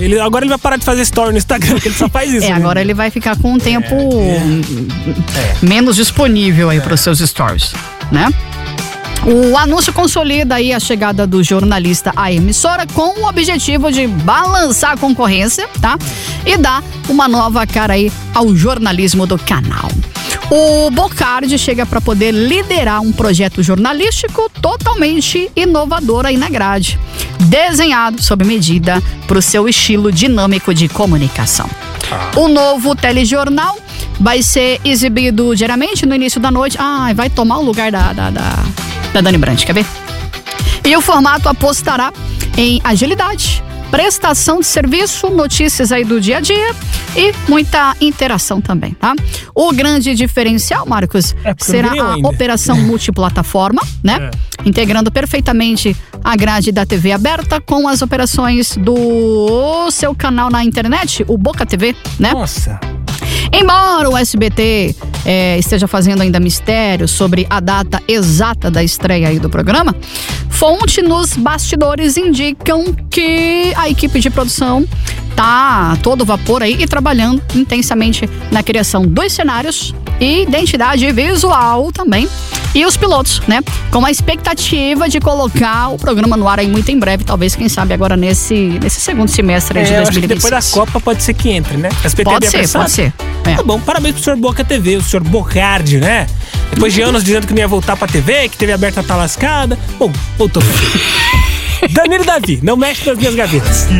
Agora ele vai parar de fazer story no Instagram, que ele só faz isso. Agora ele vai ficar com um tempo menos disponível aí para os seus stories, né? O anúncio consolida aí a chegada do jornalista à emissora com o objetivo de balançar a concorrência, tá? E dar uma nova cara aí ao jornalismo do canal. O Bocardi chega para poder liderar um projeto jornalístico totalmente inovador aí na grade, desenhado sob medida para o seu estilo dinâmico de comunicação. O novo telejornal vai ser exibido diariamente no início da noite. Vai tomar o lugar da Dani Brandt, quer ver? E o formato apostará em agilidade, prestação de serviço, notícias aí do dia a dia e muita interação também, tá? O grande diferencial, Marcos, será a operação multiplataforma, né? Integrando perfeitamente a grade da TV aberta com as operações do seu canal na internet, o Boca TV, né? Nossa! Embora o SBT esteja fazendo ainda mistério sobre a data exata da estreia aí do programa, fontes nos bastidores indicam que a equipe de produção tá a todo vapor aí e trabalhando intensamente na criação dos cenários e identidade visual também. E os pilotos, né? Com a expectativa de colocar o programa no ar aí muito em breve, talvez, quem sabe, agora nesse segundo semestre aí de 2026. Acho que depois da Copa pode ser que entre, né? Pode ser. Tá bom, parabéns pro senhor Boca TV, o senhor Bocardi, né? Depois de anos dizendo que não ia voltar pra TV, que TV aberta tá lascada. Bom, voltou pra TV. Danilo Davi, não mexe nas minhas gavetas.